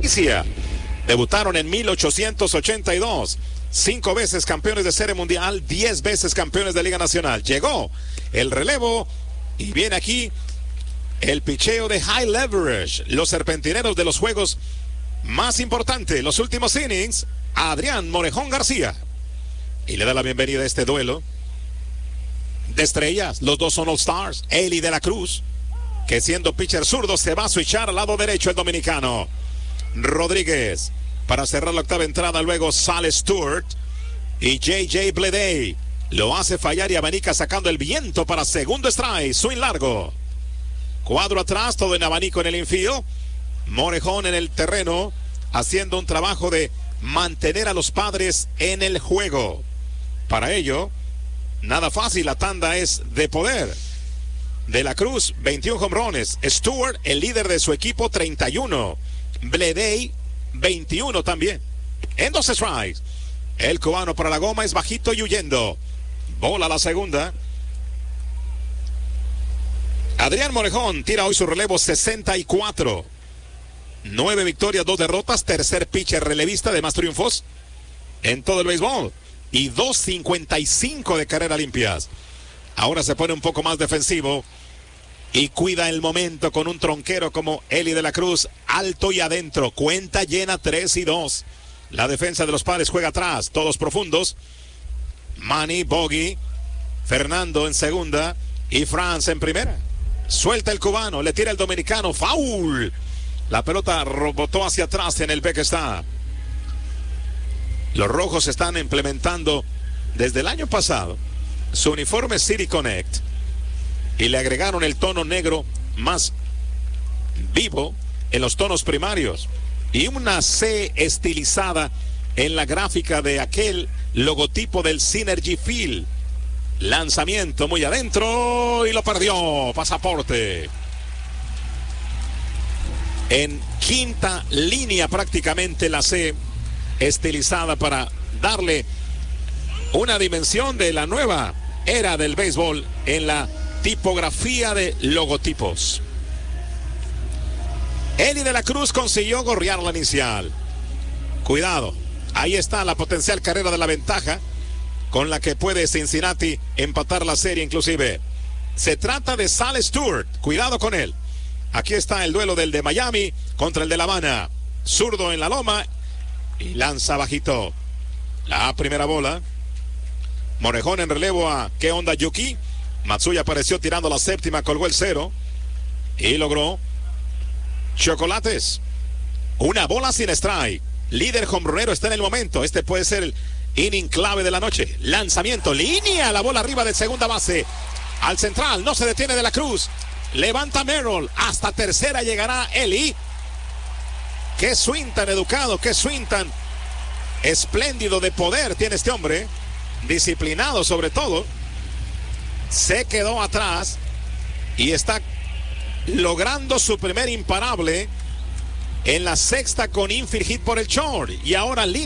Debutaron en 1882. 5 veces campeones de Serie Mundial, 10 veces campeones de Liga Nacional. Llegó el relevo y viene aquí el picheo de High Leverage. Los serpentineros de los juegos más importantes, los últimos innings, Adrián Morejón García. Y le da la bienvenida a este duelo de estrellas. Los dos son All Stars. Eli de la Cruz, que siendo pitcher zurdo se va a switchar al lado derecho el dominicano. Rodríguez para cerrar la octava entrada, luego sale Stewart y J.J. Bleday lo hace fallar y abanica sacando el viento para segundo strike, swing largo. Cuadro atrás, todo en abanico en el infield. Morejón en el terreno haciendo un trabajo de mantener a los Padres en el juego. Para ello, nada fácil, la tanda es de poder. De la Cruz, 21 jonrones. Stewart, el líder de su equipo, 31. Bleday, 21 también. En 2 strikes. El cubano para la goma es bajito y huyendo. Bola la segunda. Adrián Morejón tira hoy su relevo 64. 9 victorias, 2 derrotas. Tercer pitcher relevista de más triunfos en todo el béisbol. Y 2.55 de carreras limpias. Ahora se pone un poco más defensivo y cuida el momento con un tronquero como Eli de la Cruz, alto y adentro. Cuenta llena, 3-2. La defensa de los Padres juega atrás, todos profundos. Manny, Bogey, Fernando en segunda y Franz en primera. Suelta el cubano, le tira el dominicano, foul. La pelota rebotó hacia atrás en el B que está. Los rojos están implementando desde el año pasado su uniforme City Connect y le agregaron el tono negro más vivo en los tonos primarios y una C estilizada en la gráfica de aquel logotipo del Synergy Field. Lanzamiento muy adentro y lo perdió. Pasaporte. En quinta línea prácticamente la C estilizada para darle una dimensión de la nueva era del béisbol en la tipografía de logotipos. Eli de la Cruz consiguió gorrear la inicial. Cuidado, ahí está la potencial carrera de la ventaja con la que puede Cincinnati empatar la serie inclusive. Se trata de Sal Stewart, cuidado con él. Aquí está el duelo del de Miami contra el de La Habana. Zurdo en la loma y lanza bajito. La primera bola. Morejón en relevo a ¿qué onda Yuki? Matsuya apareció tirando la séptima, colgó el 0 y logró chocolates. Una bola sin strike. Líder jonronero está en el momento. Este puede ser el inning clave de la noche. Lanzamiento, línea, la bola arriba de segunda base. Al central, no se detiene de la Cruz. Levanta Merrill, hasta tercera llegará Eli. Qué swing tan educado, qué swing tan espléndido de poder tiene este hombre. Disciplinado sobre todo. Se quedó atrás y está logrando su primer imparable en la sexta con infield hit por el short. Y ahora